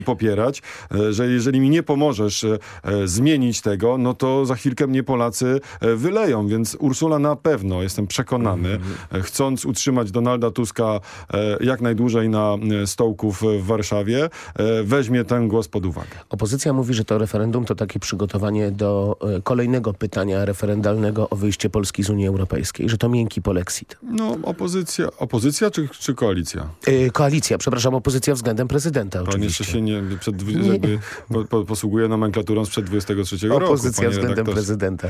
popierać, że jeżeli mi nie pomożesz zmienić tego, no to za chwilkę mnie Polacy wyleją, więc Ursula na pewno, jestem przekonany, chcąc utrzymać Donalda Tuska jak najdłużej na stołku w Warszawie, weźmie ten głos pod uwagę. Opozycja mówi, że to referendum to takie przygotowanie do kolejnego pytania referendalnego o wyjście Polski z Unii Europejskiej, że to miękki polexit. No, opozycja czy koalicja? Koalicja, przepraszam, opozycja względem prezydenta Pan oczywiście. jeszcze się posługuje nomenklaturą sprzed 23 roku. Opozycja względem prezydenta.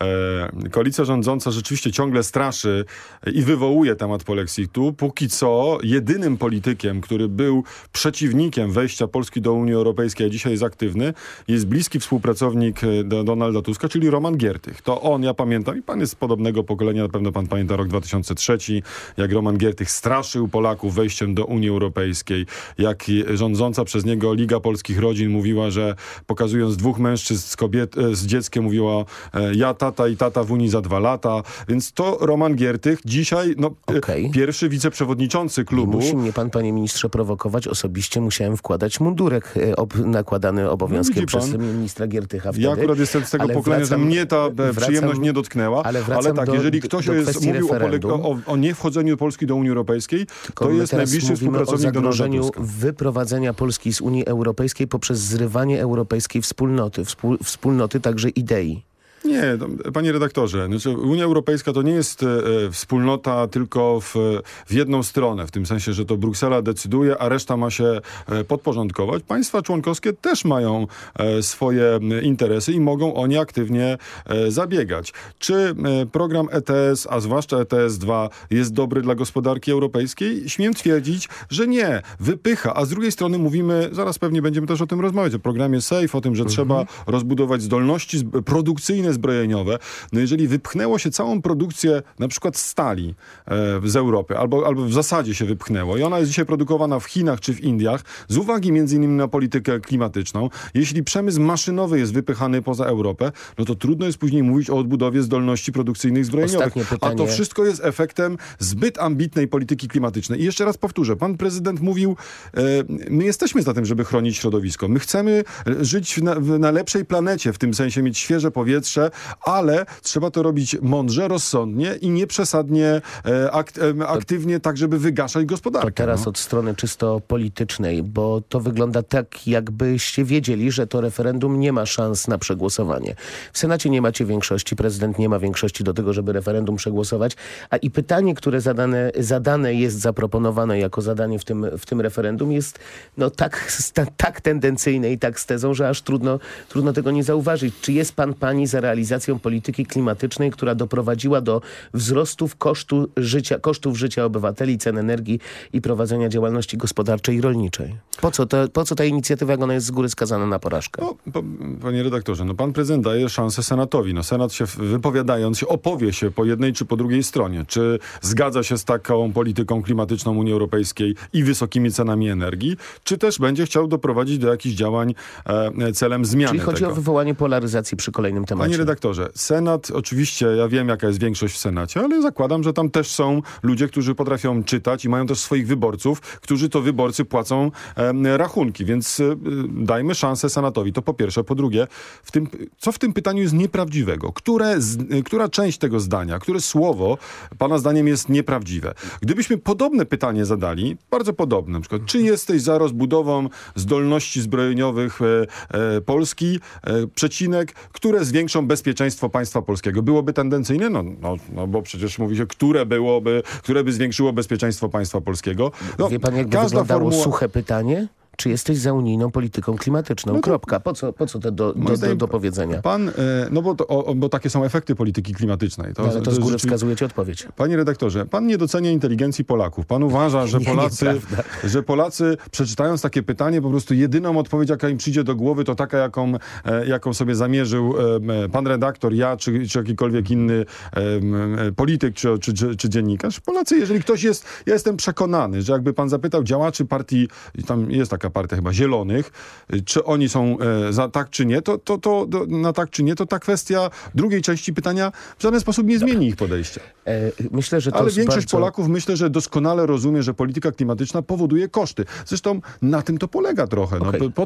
Koalicja rządząca rzeczywiście ciągle straszy i wywołuje temat polexitu. Póki co jedynym politykiem, który był przeciwnikiem wejścia Polski do Unii Europejskiej, a dzisiaj jest aktywny, jest bliski współpracownik Donalda Tuska, czyli Roman Giertych. To on, ja pamiętam, i pan jest z podobnego pokolenia, na pewno pan pamięta rok 2003, jak Roman Giertych straszył Polaków wejściem do Unii Europejskiej, jak rządząca przez niego Liga Polskich Rodzin mówiła, że pokazując dwóch mężczyzn z dzieckiem, mówiła ja, tata i tata w Unii za 2 lata. Więc to Roman Giertych, dzisiaj pierwszy wiceprzewodniczący klubu. Musi mnie pan, panie ministrze, prowokować. Osobiście musiałem wkładać mundurek nakładany obowiązkiem przez ministra Giertycha wtedy. Ja akurat jestem z tego pokolenia, że mnie ta przyjemność nie dotknęła. Ale tak, jeżeli ktoś mówił o niewchodzeniu Polski do Unii Europejskiej, to jest najbliższy współpracownik Donalda Tuska. Wyprowadzenia Polski z Unii Europejskiej poprzez zrywanie europejskiej wspólnoty także idei. Nie, panie redaktorze, Unia Europejska to nie jest wspólnota tylko w jedną stronę, w tym sensie, że to Bruksela decyduje, a reszta ma się podporządkować. Państwa członkowskie też mają swoje interesy i mogą o nie aktywnie zabiegać. Czy program ETS, a zwłaszcza ETS-2 jest dobry dla gospodarki europejskiej? Śmiem twierdzić, że nie. Wypycha, a z drugiej strony mówimy, zaraz pewnie będziemy też o tym rozmawiać, o programie SAFE, o tym, że trzeba rozbudować zdolności produkcyjne, zbrojeniowe. No jeżeli wypchnęło się całą produkcję na przykład stali z Europy, albo w zasadzie się wypchnęło i ona jest dzisiaj produkowana w Chinach czy w Indiach, z uwagi między innymi na politykę klimatyczną, jeśli przemysł maszynowy jest wypychany poza Europę, no to trudno jest później mówić o odbudowie zdolności produkcyjnych zbrojeniowych. A to wszystko jest efektem zbyt ambitnej polityki klimatycznej. I jeszcze raz powtórzę, pan prezydent mówił, my jesteśmy za tym, żeby chronić środowisko. My chcemy żyć na lepszej planecie, w tym sensie mieć świeże powietrze, ale trzeba to robić mądrze, rozsądnie i nieprzesadnie aktywnie, tak żeby wygaszać gospodarkę. To teraz od strony czysto politycznej, bo to wygląda tak, jakbyście wiedzieli, że to referendum nie ma szans na przegłosowanie. W Senacie nie macie większości, prezydent nie ma większości do tego, żeby referendum przegłosować, a i pytanie, które zadane jest, zaproponowane jako zadanie w tym referendum jest tak tendencyjne i tak z tezą, że aż trudno tego nie zauważyć. Czy jest pani za realizacją polityki klimatycznej, która doprowadziła do wzrostów kosztów życia obywateli, cen energii i prowadzenia działalności gospodarczej i rolniczej? Po co ta inicjatywa, jak ona jest z góry skazana na porażkę? Panie redaktorze, pan prezydent daje szansę Senatowi. Senat się wypowiadając opowie się po jednej czy po drugiej stronie. Czy zgadza się z taką polityką klimatyczną Unii Europejskiej i wysokimi cenami energii, czy też będzie chciał doprowadzić do jakichś działań celem zmiany tego. Czyli chodzi o wywołanie polaryzacji przy kolejnym temacie. Panie redaktorze, Senat, oczywiście, ja wiem jaka jest większość w Senacie, ale zakładam, że tam też są ludzie, którzy potrafią czytać i mają też swoich wyborców, którzy to wyborcy płacą rachunki, więc dajmy szansę Senatowi. To po pierwsze. Po drugie, co w tym pytaniu jest nieprawdziwego? Która część tego zdania, które słowo pana zdaniem jest nieprawdziwe? Gdybyśmy podobne pytanie zadali, bardzo podobne, na przykład, czy jesteś za rozbudową zdolności zbrojeniowych Polski, przecinek, które zwiększą bezpieczeństwo państwa polskiego. Byłoby tendencyjne? No bo przecież mówi się, które by zwiększyło bezpieczeństwo państwa polskiego. Wie pan, jakby wyglądało suche pytanie? Czy jesteś za unijną polityką klimatyczną? Kropka. Po co te do powiedzenia? Pan, bo takie są efekty polityki klimatycznej. To z góry wskazujecie odpowiedź. Panie redaktorze, pan nie docenia inteligencji Polaków. Pan uważa, że Polacy przeczytając takie pytanie, po prostu jedyną odpowiedź, jaka im przyjdzie do głowy, to taka, jaką sobie zamierzył pan redaktor, ja, czy jakikolwiek inny polityk, czy dziennikarz. Polacy, jeżeli ktoś jest, ja jestem przekonany, że jakby pan zapytał działaczy partii, tam jest taka Europejska Partia chyba Zielonych. Czy oni są za tak czy nie, na tak czy nie, to ta kwestia drugiej części pytania w żaden sposób nie zmieni ich podejścia. Myślę, że to Ale jest większość bardzo... Polaków myślę, że doskonale rozumie, że polityka klimatyczna powoduje koszty. Zresztą na tym to polega trochę. Okej. No, po